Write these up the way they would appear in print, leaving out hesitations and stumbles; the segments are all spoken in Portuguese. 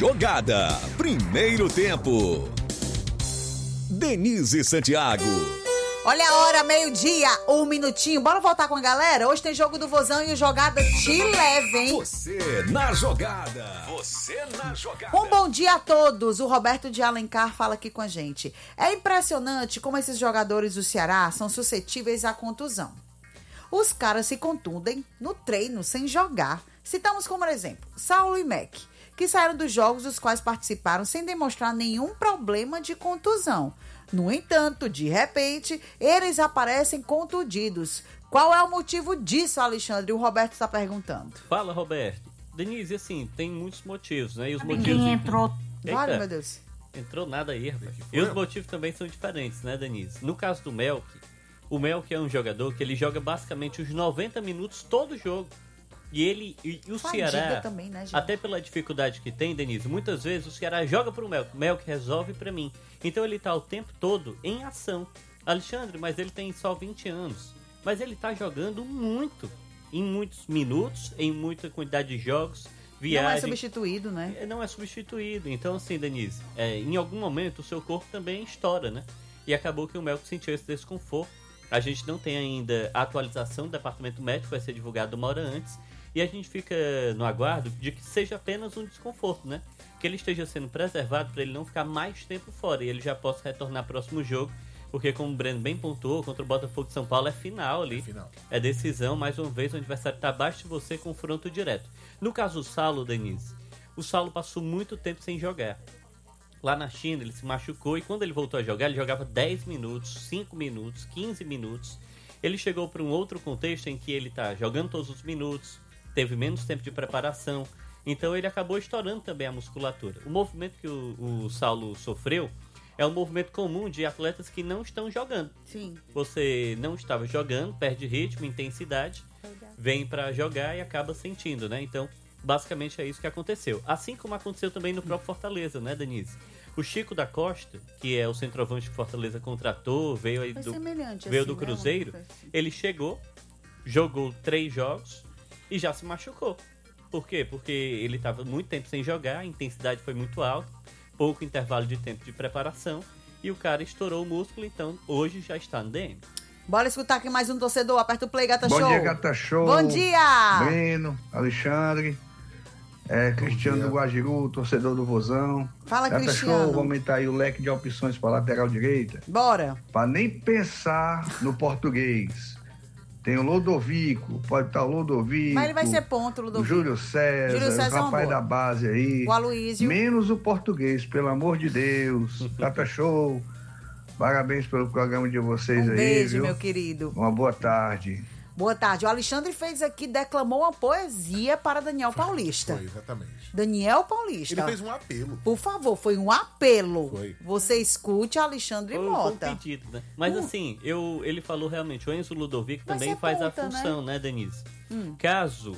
Jogada. Primeiro tempo. Denise Santiago. Olha a hora, meio-dia, 1 minutinho. Bora voltar com a galera? Hoje tem jogo do Vozão e o Jogada te leva, hein? Você na jogada. Você na jogada. Um bom dia a todos. O Roberto de Alencar fala aqui com a gente. É impressionante como esses jogadores do Ceará são suscetíveis à contusão. Os caras se contundem no treino sem jogar. Citamos como exemplo Saulo e Mac, que saíram dos jogos dos quais participaram sem demonstrar nenhum problema de contusão. No entanto, de repente, eles aparecem contundidos. Qual é o motivo disso, Alexandre? O Roberto está perguntando. Fala, Roberto. Denise, assim, tem muitos motivos, né? E os Ninguém motivos... entrou. Eita, Olha, meu Deus. Entrou nada aí, rapaz. E os motivos também são diferentes, né, Denise? No caso do Melk, o Melk é um jogador que ele joga basicamente os 90 minutos todo jogo. E o Fadiga Ceará, também, né, gente? até pela dificuldade que tem, Denise, muitas vezes o Ceará joga pro Melk, o Melk resolve pra mim. Então ele tá o tempo todo em ação. Alexandre, mas ele tem só 20 anos. Mas ele tá jogando muito, em muitos minutos, em muita quantidade de jogos, viagem. Não é substituído, né? Não é substituído. Então, assim, Denise, em algum momento o seu corpo também estoura, né? E acabou que o Melk sentiu esse desconforto. A gente não tem ainda a atualização do departamento médico, vai ser divulgado uma hora antes. E a gente fica no aguardo de que seja apenas um desconforto, né? Que ele esteja sendo preservado para ele não ficar mais tempo fora e ele já possa retornar próximo jogo, porque como o Breno bem pontuou, contra o Botafogo de São Paulo é final ali. É decisão, mais uma vez o adversário está abaixo de você, confronto direto. No caso do Saulo, Denise, o Saulo passou muito tempo sem jogar. Lá na China ele se machucou e quando ele voltou a jogar, ele jogava 10 minutos, 5 minutos, 15 minutos. Ele chegou para um outro contexto em que ele está jogando todos os minutos, teve menos tempo de preparação, então ele acabou estourando também a musculatura. O movimento que o Saulo sofreu é um movimento comum de atletas que não estão jogando. Sim. Você não estava jogando, perde ritmo, intensidade, vem para jogar e acaba sentindo, né? Então, basicamente é isso que aconteceu. Assim como aconteceu também no próprio Fortaleza, né, Denise? O Chico da Costa, que é o centroavante que Fortaleza contratou, veio aí do Cruzeiro, ele chegou, jogou 3 jogos e já se machucou. Por quê? Porque ele estava muito tempo sem jogar, a intensidade foi muito alta, pouco intervalo de tempo de preparação e o cara estourou o músculo, então hoje já está no DM. Bora escutar aqui mais um torcedor, aperta o play, Gata Show. Bom dia, Gata Show. Bom dia! Breno, Alexandre, Cristiano do Guajiru, torcedor do Vozão. Fala, Gata Cristiano. Show, vamos aumentar aí o leque de opções para lateral direita. Bora. Para nem pensar no português. Tem o Lodovico, pode estar o Lodovico. Mas ele vai ser ponto, O Ludovico. Júlio César, o rapaz da base aí. O Aloísio. Menos o português, pelo amor de Deus. Gata Show. Parabéns pelo programa de vocês aí. Beijo, viu? meu querido. Uma boa tarde. Boa tarde. O Alexandre fez aqui, declamou uma poesia para Daniel Paulista. Foi, exatamente. Daniel Paulista. Ele fez um apelo. Por favor, foi um apelo. Foi. Você escute Alexandre Foi Mota. um pedido, né? Mas assim, ele falou realmente, o Enzo Ludovico Vai também ser faz ponta, a função, né, Denise? Caso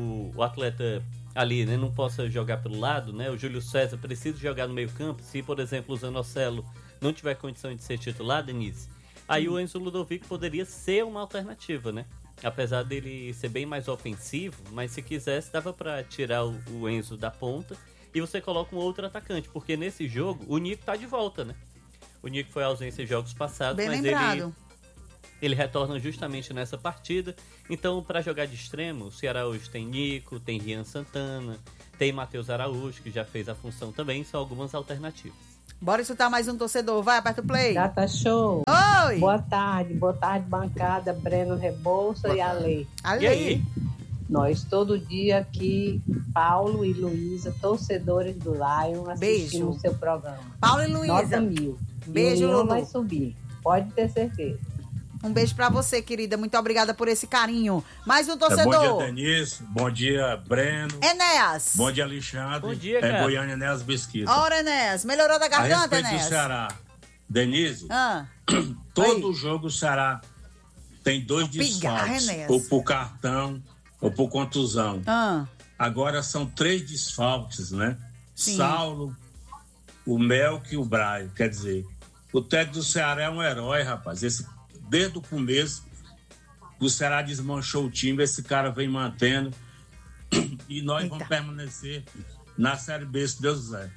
o atleta ali, né, não possa jogar pelo lado, né? O Júlio César precisa jogar no meio campo. Se, por exemplo, o Zanocelo não tiver condição de ser titular, Denise, aí o Enzo Ludovico poderia ser uma alternativa, né? Apesar dele ser bem mais ofensivo, mas se quisesse, dava pra tirar o Enzo da ponta e você coloca um outro atacante, porque nesse jogo o Nico tá de volta, né? O Nico foi ausência em jogos passados, Bem mas lembrado. ele retorna justamente nessa partida. Então, para jogar de extremo, o Ceará hoje tem Nico, tem Rian Santana, tem Matheus Araújo, que já fez a função também, são algumas alternativas. Bora escutar mais um torcedor. Vai, aperta o play. Gata Show. Oi. Boa tarde, bancada, Breno Rebouça e Ale. Ale. E aí? Nós todo dia aqui, Paulo e Luísa, torcedores do Lion, assistindo Beijo. o seu programa. Paulo e Luísa. Nota 1000. Beijo, e o União Lulu. vai subir, pode ter certeza. Um beijo pra você, querida. Muito obrigada por esse carinho. Mais um Bom torcedor. dia, Denise. Bom dia, Breno. Enéas. Bom dia, Alexandre. Bom dia, cara. Goiânia, Enéas Mesquita. Ora, Enéas. Melhorou da A garganta, respeito do Enéas? Ceará, Denise, Ah, todo jogo o Ceará tem 2 pigarra, desfalques. Enéas. Ou por cartão, ou por contusão. ah. Agora são 3 desfalques, né? Sim. Saulo, o Melk e o Braio. Quer dizer, o técnico do Ceará é um herói, rapaz. Desde o começo, o Ceará desmanchou o time, esse cara vem mantendo e nós vamos permanecer na Série B, se Deus quiser.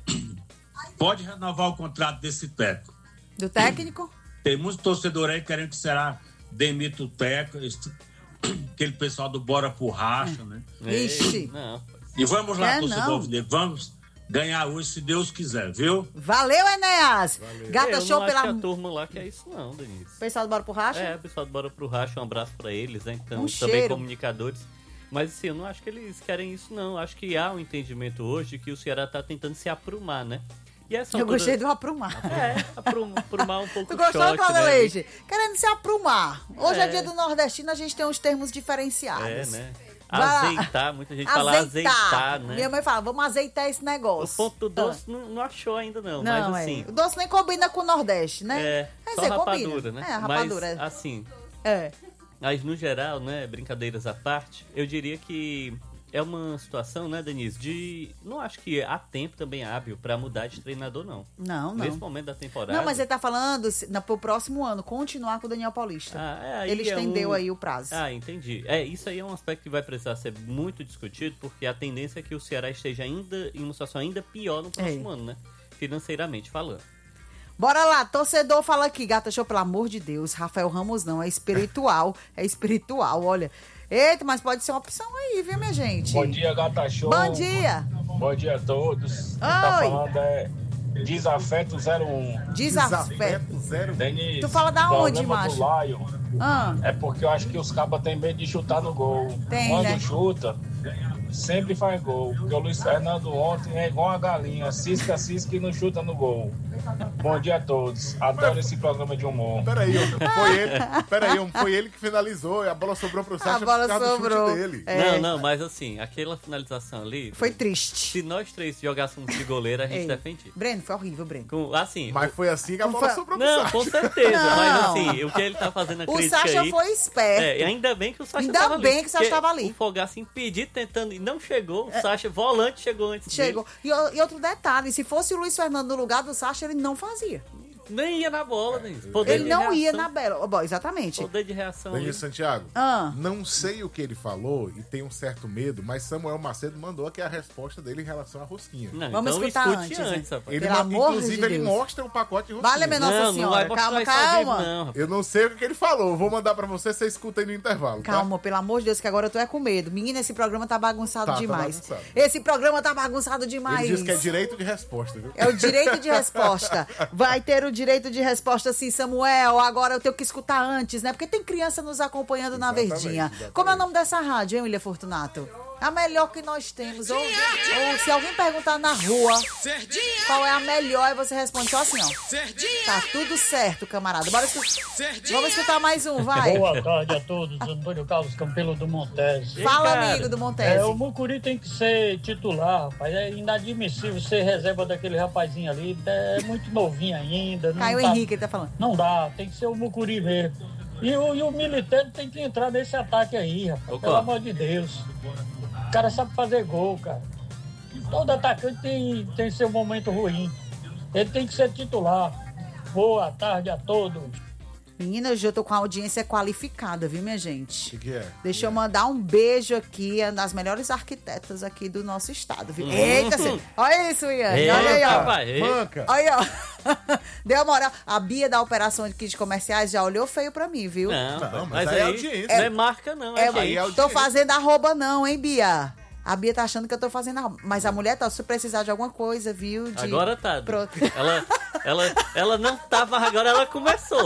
Pode renovar o contrato desse técnico. Do técnico? Tem muitos torcedores aí querendo que o Ceará demita o técnico, aquele pessoal do Bora pro Racha, né? Ixi. Não. E vamos lá, torcedor não. alvinegro, vamos ganhar hoje, se Deus quiser, viu? Valeu, Enéas. Gata Eu Show não pela... acho que a turma lá que é isso não, Denise. Pessoal do Bora pro Racha? É, o pessoal do Bora pro Racha, um abraço pra eles, né? Então, Um também cheiro. comunicadores. Mas assim, eu não acho que eles querem isso não. Acho que há um entendimento hoje que o Ceará tá tentando se aprumar, né? E essa Eu gostei do aprumar. aprumar um pouco Tu o gostou, choque, Cláudia né? Leite? Querendo se aprumar. Hoje é É. dia do nordestino, a gente tem uns termos diferenciados. É, né? Vai lá. Azeitar, muita gente fala azeitar, né? Minha mãe fala, vamos azeitar esse O negócio. ponto do doce não achou ainda não, Não, mas assim... O doce nem combina com o Nordeste, né? É, Quer só dizer, rapadura, combina. né? É, a rapadura. Mas, assim, É. mas no geral, né, brincadeiras à parte, eu diria que é uma situação, né, Denise, de... Não acho que há tempo também hábil pra mudar de treinador, não. Não. Nesse momento da temporada... Não, mas ele tá falando pro próximo ano, continuar com o Daniel Paulista. aí Ele é estendeu aí o prazo. Entendi. Isso aí é um aspecto que vai precisar ser muito discutido, porque a tendência é que o Ceará esteja ainda em uma situação ainda pior no próximo ano, né? Financeiramente falando. Bora lá, torcedor fala aqui, Gata Show, pelo amor de Deus, Rafael Ramos não, é espiritual, olha. Eita, mas pode ser uma opção aí, viu, minha gente? Bom dia, Gata Show. Bom dia. Bom dia a todos. Quem Oi. tá falando é Desafeto 01. Desafeto. Denise, Tu fala da o onde, problema macho? do Lion Ah, é porque eu acho que os cabas têm medo de chutar no gol. Tem, Quando né? chuta, sempre faz gol. Porque o Luiz Fernando ontem é igual uma galinha. Cisca e não chuta no gol. Bom dia a todos. Adoro esse programa de humor. Foi ele que finalizou e a bola sobrou pro Sacha A bola por causa do sobrou. chute dele. É. Não, mas assim, aquela finalização ali... foi triste. Se nós três jogássemos de goleiro, a gente Ei, defendia. Breno, foi horrível, Breno. Assim... Mas foi assim que a Não bola foi- sobrou pro Não, Sacha. com certeza, Não. mas assim, o que ele tá fazendo a O crítica Sacha aí... foi esperto. Ainda bem que o Sacha Ainda tava ali. bem que o Sacha porque tava ali. O Fogaça impedido, tentando, e não chegou. O Sacha, volante, chegou antes Chegou. E outro detalhe, se fosse o Luiz Fernando no lugar do Sacha, ele não fazia. dele. Nem ia na bola, né? Poder Ele de não ia reação. na bela. Bom, exatamente. Poder de reação. Denise ali. Santiago, Ah. não sei o que ele falou e tenho um certo medo, mas Samuel Macedo mandou aqui a resposta dele em relação à rosquinha. Não, Vamos então escutar escute antes, né? rapaz. Ele, Pelo amor inclusive, de ele Deus. mostra o pacote de rosquinha. Vale, minha Nossa Não, não Senhora. vai mostrar Calma, isso ao vivo, calma. não, rapaz. Eu não sei o que ele falou, vou mandar pra você escuta aí no intervalo, tá? Calma, pelo amor de Deus, que agora eu tô com medo. Menina, esse programa tá bagunçado Tá demais. bagunçado. Esse programa tá bagunçado demais. Ele disse que é direito de resposta, viu? É o direito de resposta. Vai ter o direito de resposta, sim, Samuel. Agora eu tenho que escutar antes, né? Porque tem criança nos acompanhando na Exatamente, Verdinha. exatamente. Como é o nome dessa rádio, hein, William Fortunato? A melhor que nós temos. Ou se alguém perguntar na rua qual é a melhor, e você responde só assim, ó. Tá tudo certo, camarada. Bora Vamos escutar mais um, vai. Boa tarde a todos, Antônio Carlos Campelo do Montese. Fala, cara. amigo do Montese. O Mucuri tem que ser titular, rapaz. É inadmissível ser reserva daquele rapazinho ali. É muito novinho ainda. Não Caio tá- Henrique, ele tá falando. Não dá, tem que ser o Mucuri mesmo. E o Militeiro tem que entrar nesse ataque aí, rapaz. Ô, Pelo Clá. amor de Deus. O cara sabe fazer gol, cara. Todo atacante tem seu momento ruim. Ele tem que ser titular. Boa tarde a todos. Menina, hoje eu tô com a audiência qualificada, viu, minha gente? O que é? Deixa eu mandar um beijo aqui, uma das melhores arquitetas aqui do nosso estado, viu? Eita, olha isso, Ian. Eita, Olha aí, ó. rapaz. Manca! Olha, ó. Deu moral. A Bia da operação de kits comerciais já olhou feio pra mim, viu? Não, mas mas aí é aí audiência. não é marca não, é, É, gente. aí é tô audiência. fazendo arroba não, hein, Bia? A Bia tá achando que eu tô fazendo arroba. Mas a mulher tá, se precisar de alguma coisa, viu? De... Agora tá. Pronto. Ela não tava, agora ela começou.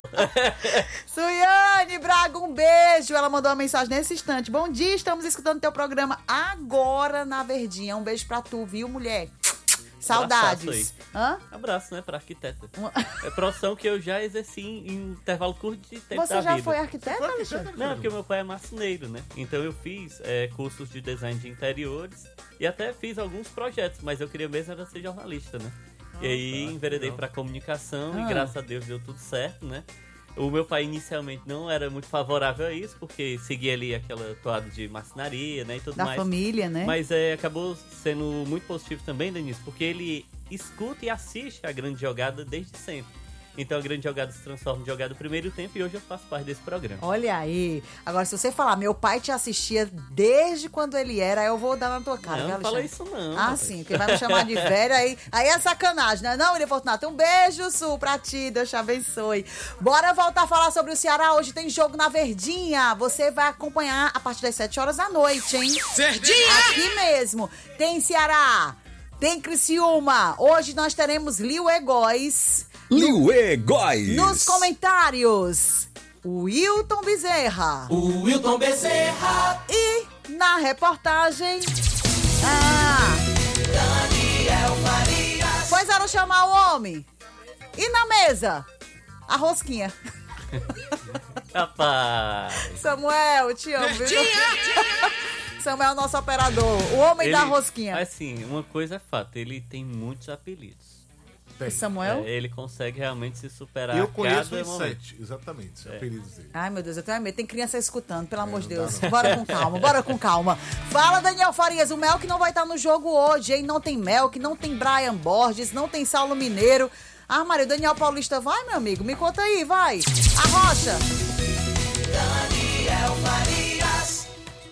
Suiane Braga, um beijo. Ela mandou uma mensagem nesse instante. Bom dia, estamos escutando teu programa agora na Verdinha. Um beijo pra tu, viu, mulher? Saudades. Hã? Abraço, né, pra arquiteta. É profissão que eu já exerci em intervalo curto de tempo Você da já vida. foi arquiteta, Alexandre? Não, porque meu pai é marceneiro, né? Então eu fiz cursos de design de interiores e até fiz alguns projetos, mas eu queria mesmo era ser jornalista, né? E aí enveredei pra comunicação e graças a Deus deu tudo certo, né? O meu pai inicialmente não era muito favorável a isso, porque seguia ali aquela toada de marcenaria, né, e tudo Da mais. família, né? Mas acabou sendo muito positivo também, Denise, porque ele escuta e assiste a grande jogada desde sempre. Então a grande jogada se transforma em jogada do primeiro tempo e hoje eu faço parte desse programa. Olha aí. Agora, se você falar, meu pai te assistia desde quando ele era, aí eu vou dar na tua cara, Não, viu, não fala Alexandre? isso não. Ah, rapaz. sim, porque vai me chamar de velha, aí é sacanagem, né? Não, William Fortunato, um beijo, Sul, pra ti, Deus te abençoe. Bora voltar a falar sobre o Ceará, hoje tem jogo na Verdinha, você vai acompanhar a partir das 7 horas da noite, hein? Verdinha! Aqui mesmo, tem Ceará, tem Criciúma, hoje nós teremos Liu Egóis. Liuê Góis! Nos comentários, o Wilton Bezerra. E na reportagem, Daniel Farias. Pois era chamar o homem. E na mesa, a rosquinha. Rapaz! Samuel, te amo, viu? Samuel é o nosso operador, o homem da rosquinha. Assim, uma coisa é fato, ele tem muitos apelidos. O Samuel? Ele consegue realmente se superar Eu a conheço cada os momento. 7, exatamente, apelidos dele. Ai, meu Deus, eu tenho medo. Tem criança escutando, pelo amor de não dá Deus. não. Bora com calma, bora com calma. Fala, Daniel Farias, o Melk não vai estar no jogo hoje, hein? Não tem Melk, não tem Brian Borges, não tem Saulo Mineiro. Ah, Maria, o Daniel Paulista vai, meu amigo? Me conta aí, vai. Arrocha. Daniel Farias.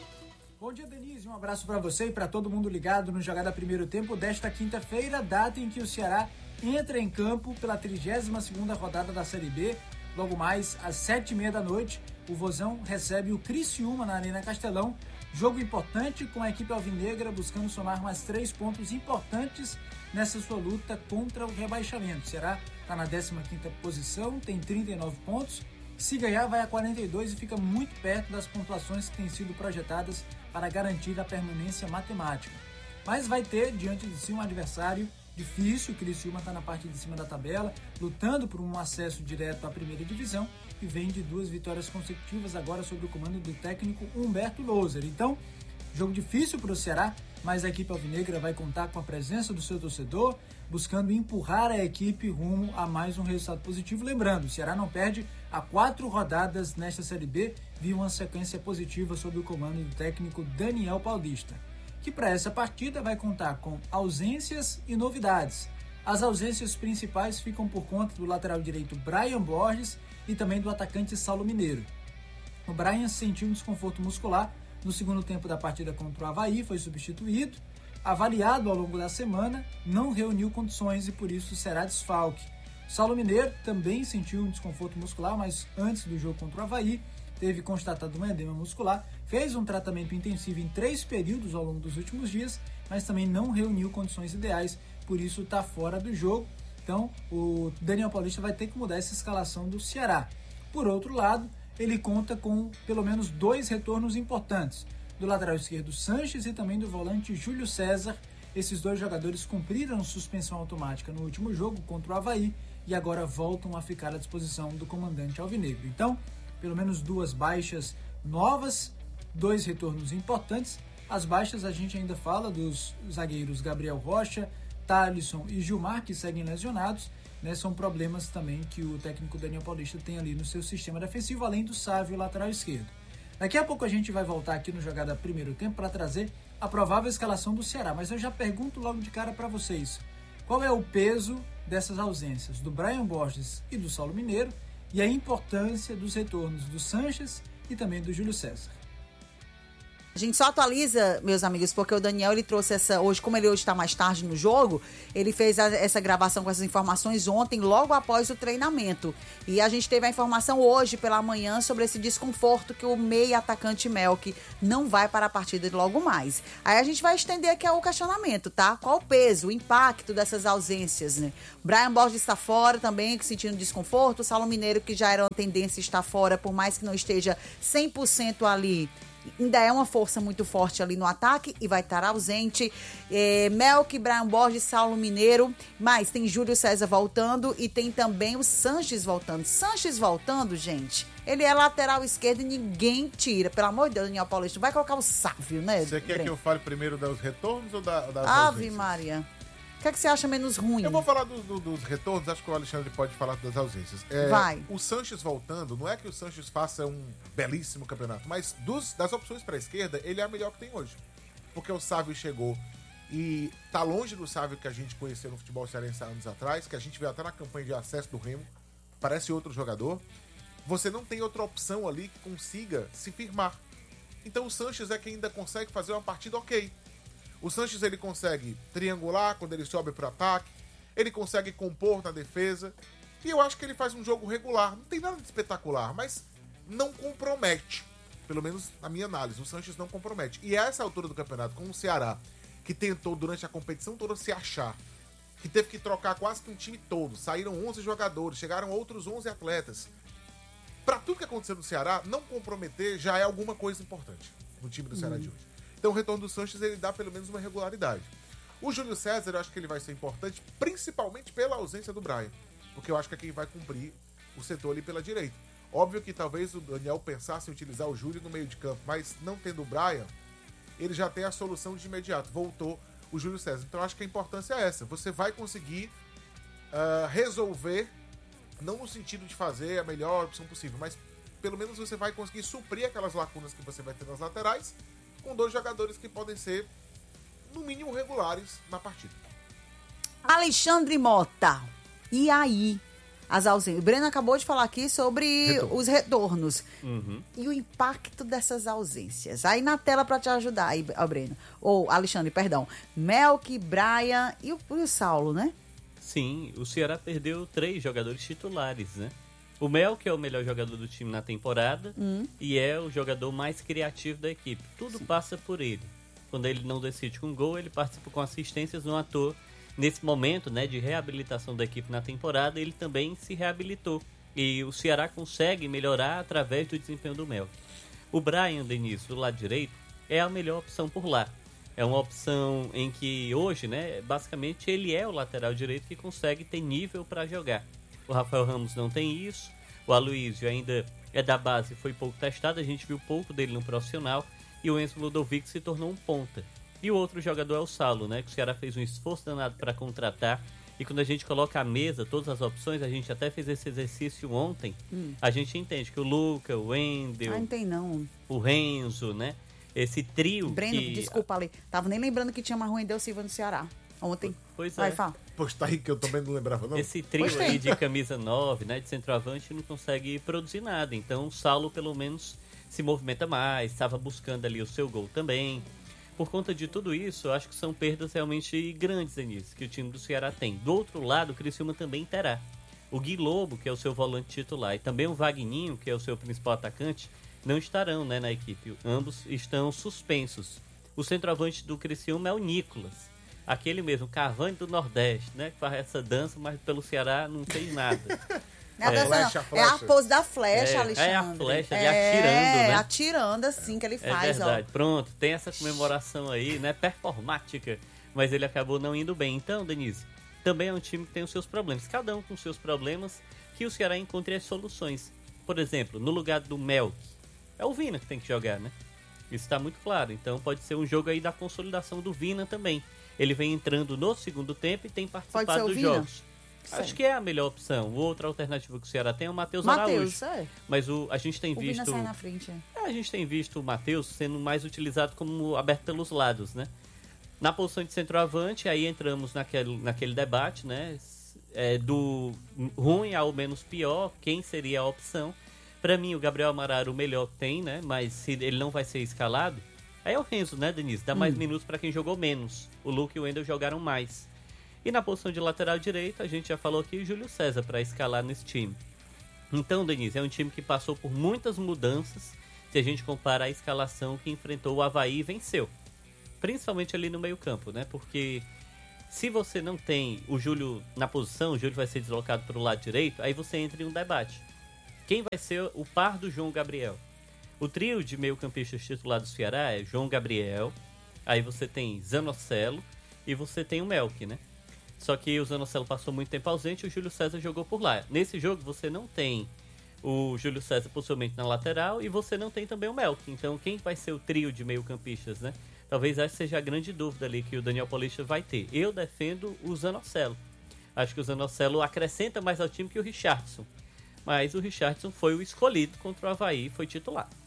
Bom dia, Denise. Um abraço pra você e pra todo mundo ligado no Jogada Primeiro Tempo desta quinta-feira, data em que o Ceará entra em campo pela 32ª rodada da Série B. Logo mais, às 7h30 da noite, o Vozão recebe o Criciúma na Arena Castelão. Jogo importante com a equipe alvinegra buscando somar mais 3 pontos importantes nessa sua luta contra o rebaixamento. O Ceará está na 15ª posição, tem 39 pontos. Se ganhar, vai a 42 e fica muito perto das pontuações que têm sido projetadas para garantir a permanência matemática. Mas vai ter diante de si um adversário difícil. O Criciúma está na parte de cima da tabela, lutando por um acesso direto à primeira divisão e vem de 2 vitórias consecutivas agora sob o comando do técnico Humberto Loser. Então, jogo difícil para o Ceará, mas a equipe alvinegra vai contar com a presença do seu torcedor, buscando empurrar a equipe rumo a mais um resultado positivo. Lembrando, o Ceará não perde há 4 rodadas nesta Série B, via uma sequência positiva sob o comando do técnico Daniel Paulista, que para essa partida vai contar com ausências e novidades. As ausências principais ficam por conta do lateral direito Brian Borges e também do atacante Saulo Mineiro. O Brian sentiu um desconforto muscular no segundo tempo da partida contra o Avaí, foi substituído, avaliado ao longo da semana, não reuniu condições e por isso será desfalque. Saulo Mineiro também sentiu um desconforto muscular, mas antes do jogo contra o Avaí, teve constatado um edema muscular, fez um tratamento intensivo em 3 períodos ao longo dos últimos dias, mas também não reuniu condições ideais, por isso está fora do jogo. Então o Daniel Paulista vai ter que mudar essa escalação do Ceará. Por outro lado, ele conta com pelo menos 2 retornos importantes, do lateral esquerdo Sanches e também do volante Júlio César. Esses 2 jogadores cumpriram suspensão automática no último jogo contra o Avaí e agora voltam a ficar à disposição do comandante alvinegro. Então, pelo menos 2 baixas novas, 2 retornos importantes. As baixas a gente ainda fala dos zagueiros Gabriel Rocha, Thalisson e Gilmar, que seguem lesionados, né? São problemas também que o técnico Daniel Paulista tem ali no seu sistema defensivo, além do Sávio, lateral esquerdo. Daqui a pouco a gente vai voltar aqui no Jogada Primeiro Tempo para trazer a provável escalação do Ceará, mas eu já pergunto logo de cara para vocês, qual é o peso dessas ausências do Brian Borges e do Saulo Mineiro e a importância dos retornos do Sanches e também do Júlio César? A gente só atualiza, meus amigos, porque o Daniel, ele trouxe essa hoje, como ele hoje está mais tarde no jogo, ele fez essa gravação com essas informações ontem, logo após o treinamento. E a gente teve a informação hoje pela manhã sobre esse desconforto que o meia atacante Melk não vai para a partida de logo mais. Aí a gente vai estender aqui o questionamento, tá? Qual o peso, o impacto dessas ausências, né? Brian Borges está fora também, sentindo desconforto. O Saulo Mineiro, que já era uma tendência, está fora, por mais que não esteja 100% ali, ainda é uma força muito forte ali no ataque e vai estar ausente. Melk, Brian Borges, Saulo Mineiro, mas tem Júlio César voltando e tem também o Sanches voltando. Sanches voltando, gente, ele é lateral esquerdo e ninguém tira. Pelo amor de Deus, Daniel Paulista, vai colocar o Sávio, né? Você quer que eu fale primeiro dos retornos ou das Ave ausências? Maria. O que é que você acha menos ruim? Eu vou falar dos retornos, acho que o Alexandre pode falar das ausências. Vai. O Sanches voltando, não é que o Sanches faça um belíssimo campeonato, mas das opções para a esquerda, ele é a melhor que tem hoje. Porque o Sávio chegou e tá longe do Sávio que a gente conheceu no futebol cearense há anos atrás, que a gente viu até na campanha de acesso do Remo. parece outro jogador, você não tem outra opção ali que consiga se firmar. Então o Sanches é quem ainda consegue fazer uma partida ok. O Sanches ele consegue triangular quando ele sobe para o ataque, ele consegue compor na defesa, e eu acho que ele faz um jogo regular. Não tem nada de espetacular, mas não compromete. Pelo menos na minha análise, o Sanches não compromete. E a essa altura do campeonato, com o Ceará, que tentou durante a competição toda se achar, que teve que trocar quase que um time todo, saíram 11 jogadores, chegaram outros 11 atletas. Para tudo que aconteceu no Ceará, não comprometer já é alguma coisa importante no time do Ceará de hoje. Então o retorno do Sanches, ele dá pelo menos uma regularidade. O Júlio César, eu acho que ele vai ser importante, principalmente pela ausência do Brian, porque eu acho que é quem vai cumprir o setor ali pela direita. Óbvio que talvez o Daniel pensasse em utilizar o Júlio no meio de campo, mas não tendo o Brian, ele já tem a solução de imediato. Voltou o Júlio César. Então eu acho que a importância é essa. Você vai conseguir resolver, não no sentido de fazer a melhor opção possível, mas pelo menos você vai conseguir suprir aquelas lacunas que você vai ter nas laterais com 2 jogadores que podem ser, no mínimo, regulares na partida. Alexandre Mota. E aí? As ausências. O Breno acabou de falar aqui sobre os retornos. E o impacto dessas ausências. Aí na tela para te ajudar, aí, Breno. Ou Alexandre, perdão. Melk, Brian e o Saulo, né? Sim, o Ceará perdeu 3 jogadores titulares, né? O Melk é o melhor jogador do time na temporada e é o jogador mais criativo da equipe. Tudo passa por ele. Quando ele não decide com gol, ele participa com assistências no ator. Nesse momento, né, de reabilitação da equipe na temporada, ele também se reabilitou. E o Ceará consegue melhorar através do desempenho do Melk. O Brian Denise, do lado direito, é a melhor opção por lá. É uma opção em que hoje, né, basicamente ele é o lateral direito que consegue ter nível para jogar. O Rafael Ramos não tem isso. O Aloysio ainda é da base, foi pouco testado. A gente viu pouco dele no profissional. E o Enzo Ludovic se tornou um ponta. E o outro jogador é o Saulo, né? Que o Ceará fez um esforço danado para contratar. E quando a gente coloca à mesa todas as opções, a gente até fez esse exercício ontem, a gente entende que o Luca, o Wendel, não tem não. O Renzo, né? Esse trio Breno, desculpa ali. Tava nem lembrando que tinha mais Wendel Silva no Ceará ontem. Pois vai, é. Fala. Pois tá aí que eu também não lembrava, não. Esse trio aí de camisa 9, né? De centroavante, não consegue produzir nada. Então o Saulo, pelo menos, se movimenta mais, estava buscando ali o seu gol também. Por conta de tudo isso, eu acho que são perdas realmente grandes, Denise, que o time do Ceará tem. Do outro lado, o Criciúma também terá. O Gui Lobo, que é o seu volante titular, e também o Vagninho, que é o seu principal atacante, não estarão, né, na equipe. Ambos estão suspensos. O centroavante do Criciúma é o Nicolas, aquele mesmo, Cavani do Nordeste, né, que faz essa dança, mas pelo Ceará não tem nada. É a pose da flecha, Alexandre. É a flecha, ele atirando, né? Atirando assim que ele faz, verdade. Pronto, tem essa comemoração aí, né? Performática. Mas ele acabou não indo bem. Então, Denise, também é um time que tem os seus problemas. Cada um com os seus problemas, que o Ceará encontre as soluções. Por exemplo, no lugar do Melk, é o Vina que tem que jogar, né? Isso está muito claro. Então pode ser um jogo aí da consolidação do Vina também. Ele vem entrando no segundo tempo e tem participado dos jogos. Acho que é a melhor opção. Outra alternativa que o Ceará tem é o Matheus Araújo. Mas a gente tem visto. Sai na frente, a gente tem visto o Matheus sendo mais utilizado como aberto pelos lados, né? Na posição de centroavante, aí entramos naquele debate, né? Do ruim ao menos pior, quem seria a opção? Para mim, o Gabriel Amaral o melhor que tem, né? Mas se ele não vai ser escalado, aí é o Renzo, né, Denise? Dá mais minutos para quem jogou menos. O Luke e o Wendel jogaram mais. E na posição de lateral direito, a gente já falou aqui o Júlio César para escalar nesse time. Então, Denise, é um time que passou por muitas mudanças se a gente compara a escalação que enfrentou o Avaí e venceu. Principalmente ali no meio-campo, né? Porque se você não tem o Júlio na posição, o Júlio vai ser deslocado para o lado direito, aí você entra em um debate. Quem vai ser o par do João Gabriel? O trio de meio-campistas titular do Ceará é João Gabriel, aí você tem Zanocelo e você tem o Melk, né? Só que o Zanocelo passou muito tempo ausente e o Júlio César jogou por lá. Nesse jogo você não tem o Júlio César possivelmente na lateral e você não tem também o Melk. Então quem vai ser o trio de meio-campistas, né? Talvez essa seja a grande dúvida ali que o Daniel Paulista vai ter. Eu defendo o Zanocelo. Acho que o Zanocelo acrescenta mais ao time que o Richardson. Mas o Richardson foi o escolhido contra o Avaí e foi titular.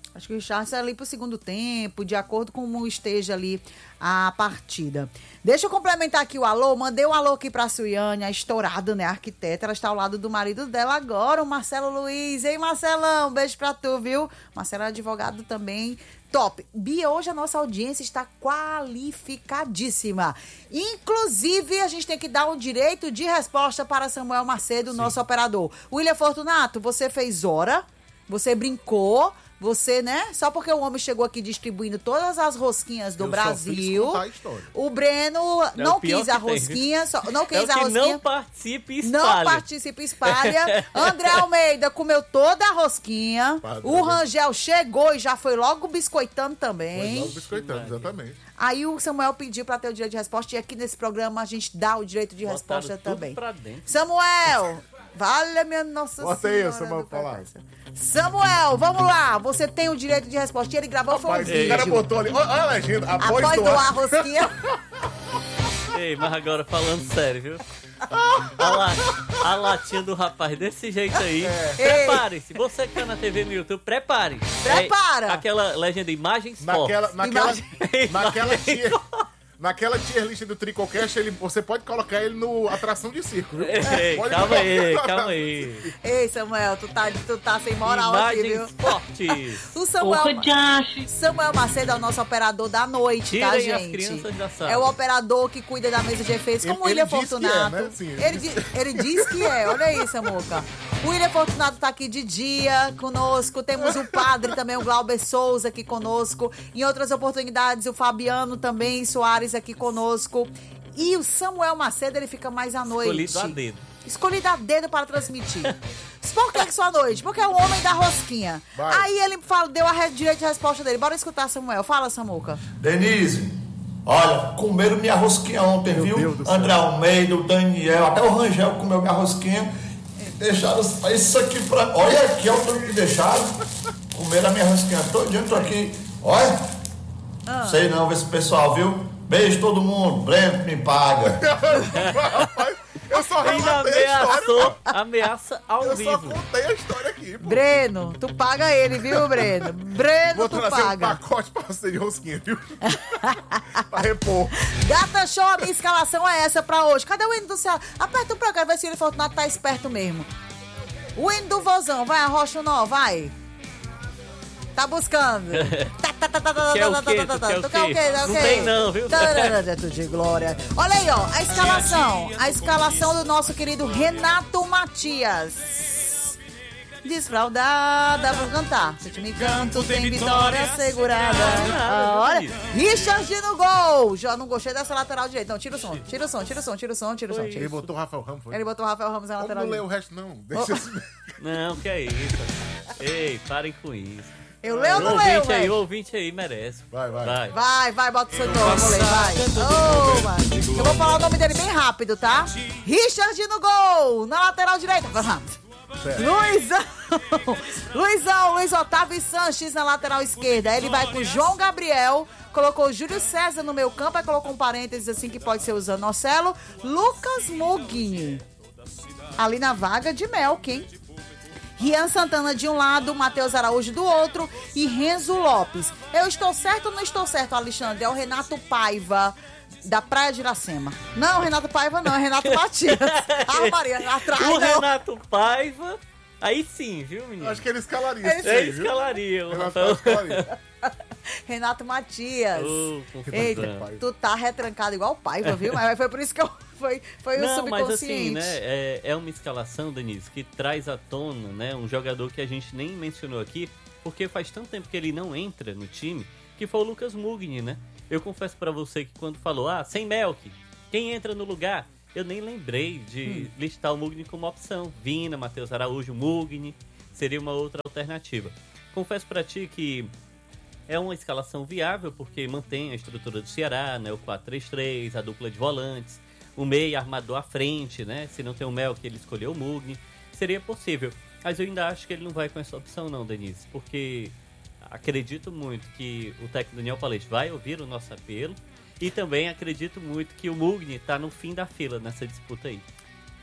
Acho que o Richardson é ali pro segundo tempo, de acordo com como esteja ali a partida. Deixa eu complementar aqui o alô. Mandei um alô aqui pra Suiane, a estourada, né? A arquiteta. Ela está ao lado do marido dela agora, o Marcelo Luiz. Ei, Marcelão, beijo pra tu, viu? Marcelo é advogado também. Top. Bia, hoje a nossa audiência está qualificadíssima. Inclusive, a gente tem que dar um direito de resposta para Samuel Macedo, nosso operador. William Fortunato, você fez hora, você brincou. Você, né? Só porque o homem chegou aqui distribuindo todas as rosquinhas do Brasil. O Breno não quis a rosquinha. Não quis a rosquinha. Não participa e espalha. Não participa e espalha. André Almeida comeu toda a rosquinha. O Rangel chegou e já foi logo biscoitando também. Foi logo biscoitando, exatamente. Aí o Samuel pediu pra ter o direito de resposta. E aqui nesse programa a gente dá o direito de resposta também. Samuel! Vale a minha Nossa Senhora. Bota aí, Samuel, falar. Samuel, vamos lá. Você tem o direito de resposta. E ele gravou foi um vídeo. O cara botou ali. Olha a legenda. Após doar a rosquinha. Ei, mas agora falando sério, viu? A latinha do rapaz desse jeito aí. Prepare-se. Você que tá na TV no YouTube, prepare. Prepara. Aquela legenda imagens Naquela tier list do Tricocast, você pode colocar ele no atração de circo, viu? Calma aí. Ei, Samuel, tu tá sem moral aqui, viu? Imagens fortes. O Samuel Macedo é o nosso operador da noite, Tirem tá, gente? as crianças da sala. É o operador que cuida da mesa de efeitos, como o William Fortunato. Ele diz que é, olha aí, Samuca. O William Fortunato tá aqui de dia conosco. Temos o padre também, o Glauber Souza aqui conosco. Em outras oportunidades, o Fabiano também, Soares aqui conosco. E o Samuel Macedo, ele fica mais à noite. Escolhido a dedo. Escolhido a dedo para transmitir. Por que só à noite? Porque é o homem da rosquinha. Vai. Aí ele deu direito de resposta dele. Bora escutar, Samuel. Fala, Samuca. Denise, olha, comeram minha rosquinha ontem, viu? André Almeida, o Daniel, até o Rangel comeu minha rosquinha. E deixaram isso aqui pra... Olha aqui, olha o tanto que deixaram. Comeram a minha rosquinha todinha, tô aqui. Olha. Sei não, esse pessoal, viu? Beijo todo mundo. Breno, me paga. Eu só relatei a história. Ameaça ao vivo. Eu só contei a história aqui, pô. Breno, tu paga ele, viu, Breno? Breno, tu paga. Um pacote pra você de rosquinha, viu? Pra repor. Gata Show, a minha escalação é essa pra hoje. Cadê o hino do céu? Aperta o pra cá, vai se ele Fortunato tá esperto mesmo. O hino do vozão, vai, arrocha o nó, vai. Tá buscando. Quer o quê? Tu quer o quê? Não tem não, viu? Tudo de glória. Olha aí, ó, a escalação. A escalação do nosso querido Renato Matias. Desfraudada, vou cantar. Se time canto, tem vitória assegurada. Olha, Richard no gol. Já não gostei dessa lateral direita. Não, tira o som. Ele botou o Rafael Ramos, foi? Ele botou o Rafael Ramos na lateral direita. Não leu o resto, não. Deixa assim. Não, que é isso. Ei, parem com isso. Eu leio ou não leio, velho? O ouvinte aí merece. Vai. Vai, bota o seu nome, vou ler, vai. Eu vou falar o nome dele bem rápido, tá? Richard no gol, na lateral direita. Luiz Otávio Sanches na lateral esquerda. Ele vai com João Gabriel. Colocou Júlio César no meio campo. Aí colocou um parênteses assim que pode ser o Zanocelo. Lucas Mugni ali na vaga de Melk, hein? Rian Santana de um lado, Matheus Araújo do outro e Renzo Lopes. Eu estou certo ou não estou certo, Alexandre? É o Renato Paiva, da Praia de Iracema. Não, Renato Paiva não, é Renato Matias. Maria, atrás o não. Renato Paiva, aí sim, viu, menino? Acho que ele escalaria. Ele escalaria. Renato Matias. Eita, tu tá retrancado igual o Paiva, viu? Mas foi por isso que foi o subconsciente. Mas assim, né, é uma escalação, Denise, que traz à tona, né, um jogador que a gente nem mencionou aqui, porque faz tanto tempo que ele não entra no time, que foi o Lucas Mugni, né? Eu confesso pra você que quando falou, sem Melk, quem entra no lugar? Eu nem lembrei de listar o Mugni como opção. Vina, Matheus Araújo, Mugni, seria uma outra alternativa. Confesso pra ti que é uma escalação viável, porque mantém a estrutura do Ceará, né? O 4-3-3, a dupla de volantes, o meia armador à frente, né? Se não tem o Melk, ele escolheu o Mugni. Seria possível. Mas eu ainda acho que ele não vai com essa opção não, Denise. Porque acredito muito que o técnico Daniel Paulete vai ouvir o nosso apelo. E também acredito muito que o Mugni tá no fim da fila nessa disputa aí.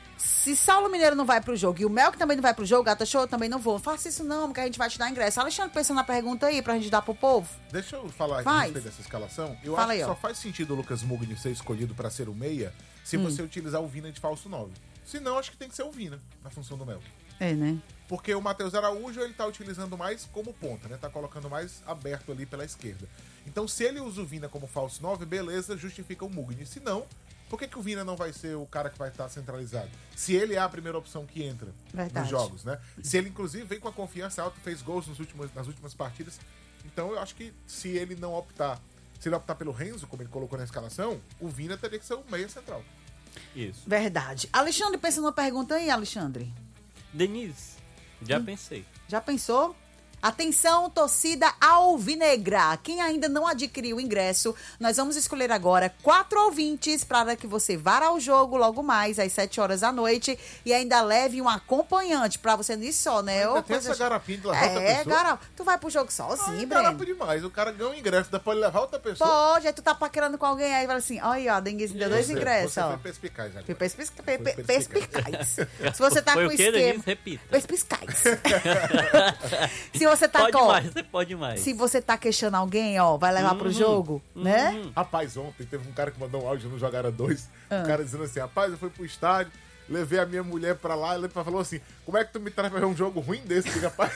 Se Saulo Mineiro não vai pro jogo e o Mel que também não vai pro jogo, Gata Show, eu também não vou. Faça isso não, porque a gente vai te dar ingresso. Alexandre, pensando na pergunta aí pra gente dar pro povo. Deixa eu falar a respeito dessa escalação. Eu Fala acho aí, que só faz sentido o Lucas Mugni ser escolhido pra ser o meia se você utilizar o Vina de falso 9. Se não, acho que tem que ser o Vina na função do Mel. É, né? Porque o Matheus Araújo, ele tá utilizando mais como ponta, né? Tá colocando mais aberto ali pela esquerda. Então, se ele usa o Vina como falso 9, beleza, justifica o Mugni. Se não, por que o Vina não vai ser o cara que vai estar centralizado? Se ele é a primeira opção que entra nos jogos, né? Se ele, inclusive, vem com a confiança alta, fez gols nas últimas partidas. Então, eu acho que se ele optar pelo Renzo, como ele colocou na escalação, o Vina teria que ser o meia central. Isso. Verdade. Alexandre, pensa numa pergunta aí, Alexandre. Denise, já pensei. Já pensou? Atenção, torcida alvinegra. Quem ainda não adquiriu o ingresso, nós vamos escolher agora 4 ouvintes para que você vá ao jogo logo mais, às 7 horas da noite, e ainda leve um acompanhante para você não ir só, né? Ainda tem essa garapinha de levar outra pessoa? Tu vai pro jogo sozinho, Breno? Garapa demais. O cara ganha um ingresso, dá pra ele levar outra pessoa. Pode, aí tu tá paquerando com alguém aí e fala assim, olha, a Dengue deu 2 ingressos, você ó. foi perspicaz agora. Foi perspicaz. Se você tá Foi com o quê, esquema... Denise? Repita. Perspicaz. Se você tá Você pode mais. Se você tá queixando alguém, ó, vai levar pro jogo, né? Rapaz, ontem teve um cara que mandou um áudio no Jogada 2, um cara dizendo assim, rapaz, eu fui pro estádio, levei a minha mulher pra lá, ele falou assim, como é que tu me traz pra ver um jogo ruim desse, rapaz?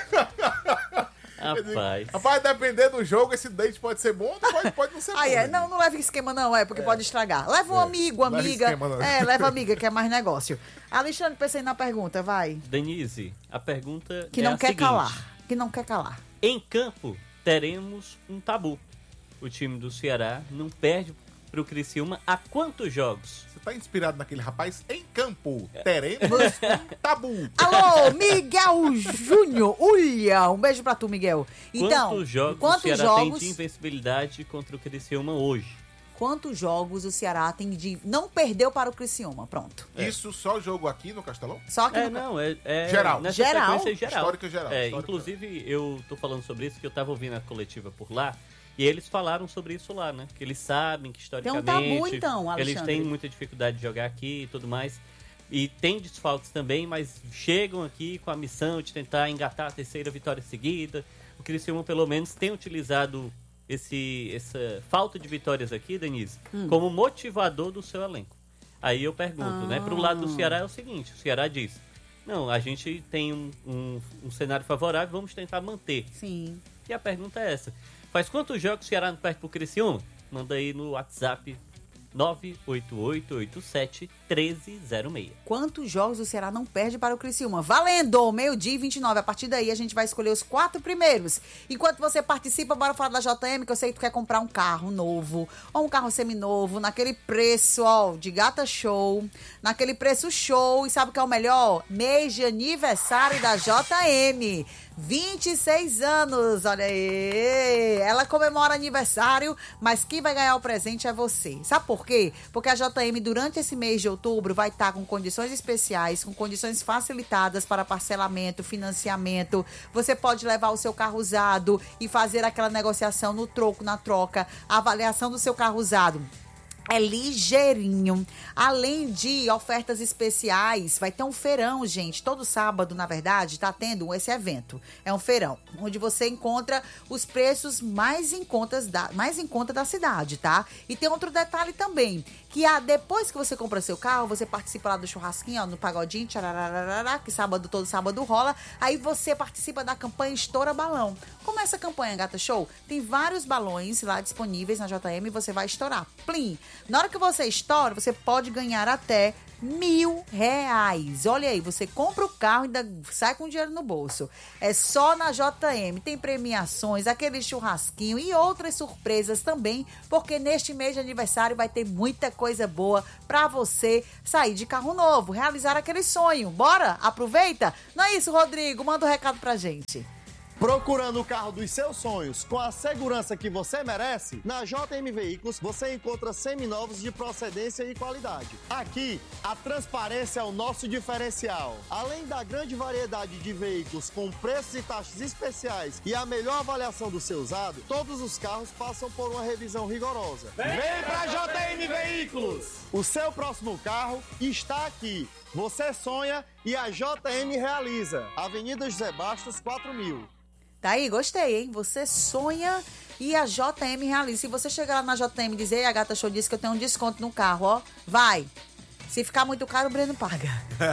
Rapaz, dependendo do jogo, esse date pode ser bom ou pode não ser bom. Não leva esquema não, porque pode estragar. Leva um amigo, amiga. Leva amiga, que é mais negócio. Alexandre, pensei na pergunta, vai. Denise, a pergunta que não quer calar. Que não quer calar. Em campo, teremos um tabu. O time do Ceará não perde pro Criciúma há quantos jogos? Você tá inspirado naquele rapaz? Em campo, teremos um tabu. Alô, Miguel Júnior. Ulha, um beijo pra tu, Miguel. Então, quantos jogos o Ceará tem de invencibilidade contra o Criciúma hoje? Quantos jogos o Ceará tem de... Não perdeu para o Criciúma, pronto. Isso só jogo aqui no Castelão? Só aqui geral. Nessa sequência geral. Histórica geral. Inclusive, eu tô falando sobre isso, que eu tava ouvindo a coletiva por lá, e eles falaram sobre isso lá, né? Que eles sabem que, historicamente, tem um tabu, então, Alexandre. Eles têm muita dificuldade de jogar aqui e tudo mais. E tem desfalques também, mas chegam aqui com a missão de tentar engatar a terceira vitória seguida. O Criciúma, pelo menos, tem utilizado essa falta de vitórias aqui, Denise, como motivador do seu elenco. Aí eu pergunto, né? Pro lado do Ceará é o seguinte, o Ceará diz, não, a gente tem um cenário favorável, vamos tentar manter. Sim. E a pergunta é essa, faz quantos jogos o Ceará não perde pro Criciúma? Manda aí no WhatsApp 988871306. Quantos jogos o Ceará não perde para o Criciúma? Valendo! 12:29. A partir daí a gente vai escolher os 4 primeiros. Enquanto você participa, bora falar da JM, que eu sei que tu quer comprar um carro novo ou um carro seminovo, naquele preço, ó, de Gata Show, naquele preço show. E sabe o que é o melhor? Mês de aniversário da JM. 26 anos, olha aí. Ela comemora aniversário, mas quem vai ganhar o presente é você. Sabe por quê? Porque a JM, durante esse mês de outubro, vai estar com condições especiais, com condições facilitadas para parcelamento, financiamento. Você pode levar o seu carro usado e fazer aquela negociação no troco, na troca, a avaliação do seu carro usado. É ligeirinho. Além de ofertas especiais, vai ter um feirão, gente. Todo sábado, na verdade, tá tendo esse evento. É um feirão, onde você encontra os preços mais em conta da cidade, tá? E tem outro detalhe também, que depois que você compra seu carro, você participa lá do churrasquinho, ó, no pagodinho, tcharararará, que todo sábado rola. Aí você participa da campanha Estoura Balão. Como é essa campanha, Gata Show? Tem vários balões lá disponíveis na JM e você vai estourar. Plim! Na hora que você estoura, você pode ganhar até R$1.000. Olha aí, você compra o carro e ainda sai com dinheiro no bolso. É só na JM. Tem premiações, aquele churrasquinho e outras surpresas também, porque neste mês de aniversário vai ter muita coisa boa pra você sair de carro novo, realizar aquele sonho. Bora? Aproveita? Não é isso, Rodrigo? Manda um recado pra gente. Procurando o carro dos seus sonhos com a segurança que você merece? Na JM Veículos você encontra seminovos de procedência e qualidade. Aqui, a transparência é o nosso diferencial. Além da grande variedade de veículos com preços e taxas especiais e a melhor avaliação do seu usado, todos os carros passam por uma revisão rigorosa. Vem pra JM Veículos! O seu próximo carro está aqui. Você sonha e a JM realiza. Avenida José Bastos, 4000. Tá aí, gostei, hein? Você sonha e a JM realiza. Se você chegar lá na JM e dizer, ei, a Gata Show disse que eu tenho um desconto no carro, ó, vai. Se ficar muito caro, o Breno paga.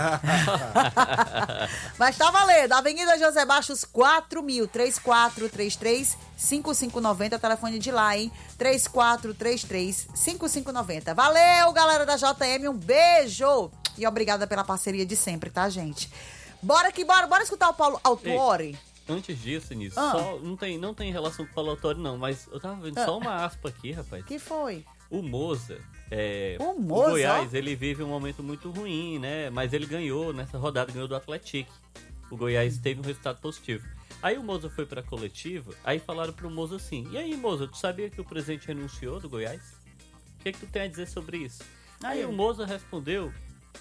Mas tá valendo. Avenida José Bastos, 4000, 3433-5590, telefone de lá, hein? 3433-5590. Valeu, galera da JM, um beijo. E obrigada pela parceria de sempre, tá, gente? Bora que bora. Bora escutar o Paulo Autuori. Antes disso, Nisso, só não tem relação com o Paulo Autuori, não, mas eu tava vendo só uma aspa aqui, rapaz. Que foi? O Moza, o Goiás, ele vive um momento muito ruim, né? Mas ele ganhou nessa rodada, ganhou do Atlético. O Goiás teve um resultado positivo. Aí o Moza foi pra coletiva, aí falaram pro Moza assim, e aí, Moza, tu sabia que o presidente renunciou do Goiás? O que tu tem a dizer sobre isso? Aí o Moza respondeu,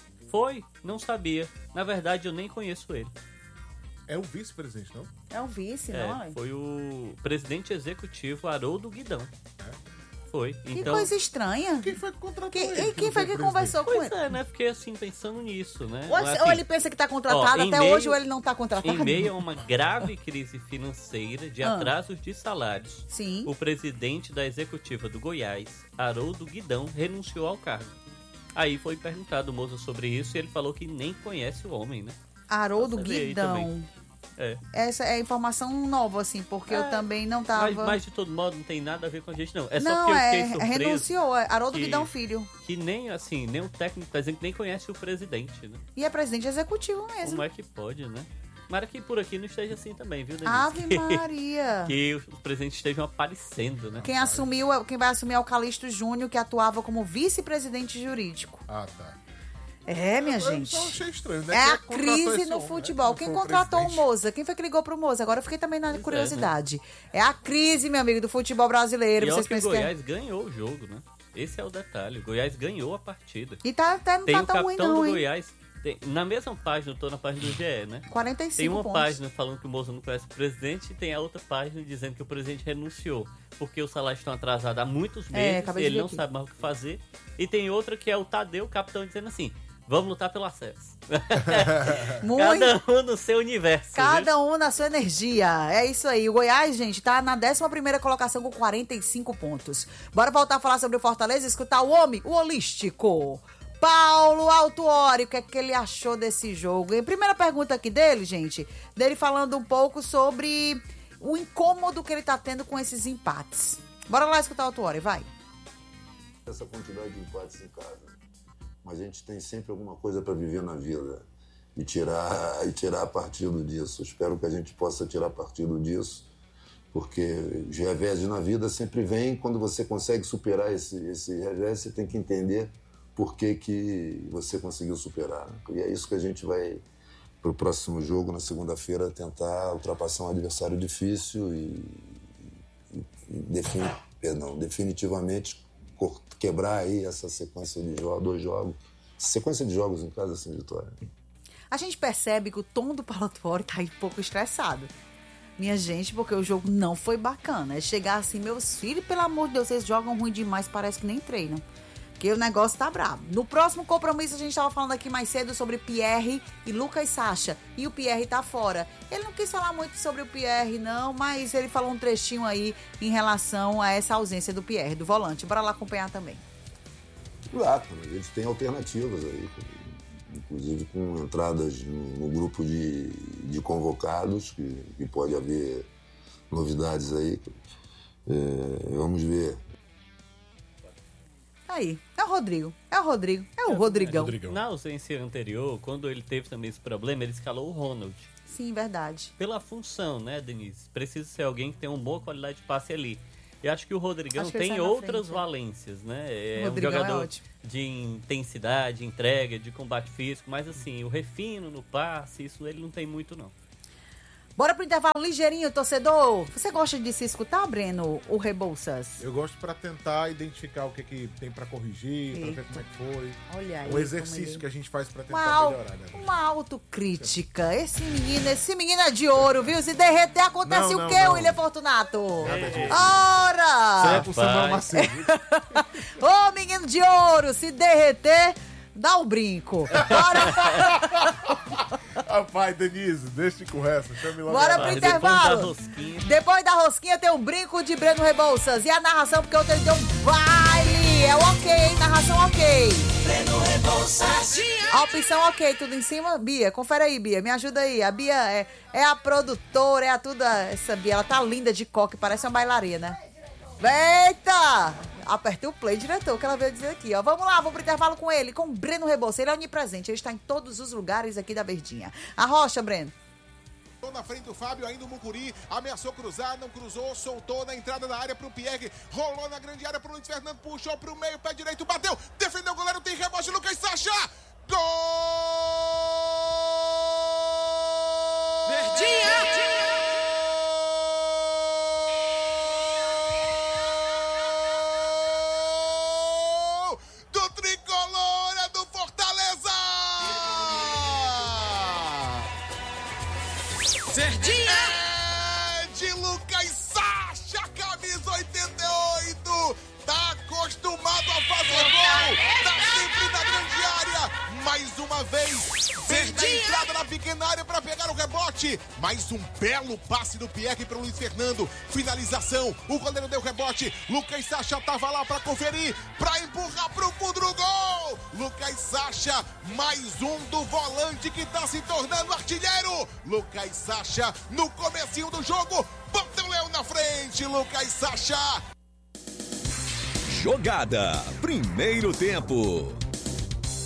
não sabia. Na verdade, eu nem conheço ele. É o vice-presidente, não? É o vice, não é? Foi o presidente executivo Haroldo Guidão. Foi. Que coisa estranha. Quem foi que contratou ele? E quem foi que conversou com ele? Pois é, né? Fiquei assim, pensando nisso, né? Ou ele pensa que tá contratado até hoje, ou ele não tá contratado. Em meio a uma grave crise financeira de atrasos de salários, sim, o presidente da executiva do Goiás, Haroldo Guidão, renunciou ao cargo. Aí foi perguntado o Moza sobre isso e ele falou que nem conhece o homem, né? Haroldo Guidão. Essa é informação nova, assim, porque eu também não tava... Mas de todo modo não tem nada a ver com a gente, não. É não, só que eu fiquei surpreso. Renunciou, Haroldo Guidão Filho. Que nem, assim, nem o técnico tá dizendo que nem conhece o presidente, né? E é presidente executivo mesmo. Como é que pode, né? Tomara que por aqui não esteja assim também, viu, Denise? Ave Maria! Que os presidentes estejam aparecendo, né? Quem vai assumir é o Calixto Júnior, que atuava como vice-presidente jurídico. Ah, tá. Minha gente. Eu achei estranho, né? É a crise no futebol. Quem contratou o Moza? Quem foi que ligou pro Moza? Agora eu fiquei também na curiosidade. É a crise, meu amigo, do futebol brasileiro. E o Goiás ganhou o jogo, né? Esse é o detalhe. O Goiás ganhou a partida. E não tá tão ruim, não, hein? Tem o capitão do Goiás. Na mesma página, eu tô na página do GE, né? 45 Tem uma pontos. página falando que o Moza não conhece o presidente e tem a outra página dizendo que o presidente renunciou porque os salários estão atrasados há muitos meses e ele não sabe mais o que fazer. E tem outra que é o Tadeu, o capitão, dizendo assim, vamos lutar pelo acesso. Cada um no seu universo. Cada um na sua energia. É isso aí. O Goiás, gente, tá na 11ª colocação com 45 pontos. Bora voltar a falar sobre o Fortaleza e escutar o homem, o holístico. Paulo Autuori, o que é que ele achou desse jogo? E primeira pergunta aqui dele, gente, dele falando um pouco sobre o incômodo que ele tá tendo com esses empates. Bora lá escutar o Autuori, vai. Essa quantidade de empates em casa. Mas a gente tem sempre alguma coisa para viver na vida e tirar partido disso. Espero que a gente possa tirar partido disso, porque os revés na vida sempre vem. Quando você consegue superar esse revés, você tem que entender por que você conseguiu superar. E é isso que a gente vai, para o próximo jogo, na segunda-feira, tentar ultrapassar um adversário difícil e definitivamente quebrar aí essa sequência de dois jogos. Sequência de jogos em casa sem vitória. A gente percebe que o tom do Paulo Autuori tá aí um pouco estressado. Minha gente, porque o jogo não foi bacana. É chegar assim, meus filhos, pelo amor de Deus, vocês jogam ruim demais, parece que nem treinam. Porque o negócio tá brabo. No próximo compromisso, a gente tava falando aqui mais cedo sobre Pierre e Lucas Sacha. E o Pierre tá fora. Ele não quis falar muito sobre o Pierre, não, mas ele falou um trechinho aí em relação a essa ausência do Pierre, do volante. Bora lá acompanhar também. Claro, eles têm alternativas aí, inclusive com entradas no grupo de convocados, que pode haver novidades aí. Vamos ver. Aí, é o Rodrigo, é o Rodrigão. Na ausência anterior, quando ele teve também esse problema, ele escalou o Ronald. Sim, verdade. Pela função, né, Denise? Precisa ser alguém que tenha uma boa qualidade de passe ali. E acho que o Rodrigão tem outras valências, né? É um jogador de intensidade, entrega, de combate físico, mas assim, o refino no passe, isso ele não tem muito, não. Bora pro intervalo ligeirinho, torcedor. Você gosta de se escutar, Breno, o Rebouças? Eu gosto pra tentar identificar o que tem pra corrigir, pra ver como é que foi. Olha aí. Um exercício que a gente faz pra tentar melhorar, né? Uma autocrítica. Esse menino é de ouro, viu? Se derreter, acontece o quê, William Fortunato? Nada disso. Ora! Isso aí é pro Samuel Macedo. Ô, menino de ouro, se derreter, dá o brinco. Bora! Rapaz, Denise, deixa com o resto. Chame logo. Bora pro intervalo. Depois da rosquinha tem o brinco de Breno Rebouças. E a narração, porque ontem ele deu um baile. É o ok, hein? Narração ok. Breno Rebouças. A opção ok, tudo em cima. Bia, confere aí, Bia. Me ajuda aí. A Bia é a produtora, é a tudo. Essa Bia, ela tá linda de coque, parece uma bailarina. Eita! Apertei o play, diretor, que ela veio dizer aqui, ó. Vamos lá, vamos pro intervalo com ele, com o Breno Rebouças. Ele é onipresente, ele está em todos os lugares aqui da Verdinha. Arrocha, Breno. Na frente do Fábio, ainda o Mucuri, ameaçou cruzar, não cruzou, soltou na entrada da área pro Pierre, rolou na grande área pro Luiz Fernando, puxou pro meio, pé direito, bateu, defendeu o goleiro, tem rebote, Lucas Sacha! Gol! Verdinha! Do tricolor, é do Fortaleza! Verdinha! É de Lucas Sacha, camisa 88. Tá acostumado a fazer gol. Tá sempre na grande área. Mais uma vez, vem na entrada na pequena área para pegar o rebote. Mais um belo passe do Pierre para o Luiz Fernando. Finalização. O goleiro deu rebote. Lucas Sacha tava lá para conferir, para empurrar pro fundo do gol. Lucas Sacha, mais um do volante que tá se tornando artilheiro. Lucas Sacha, no comecinho do jogo, bota o Leão na frente. Lucas Sacha. Jogada. Primeiro tempo.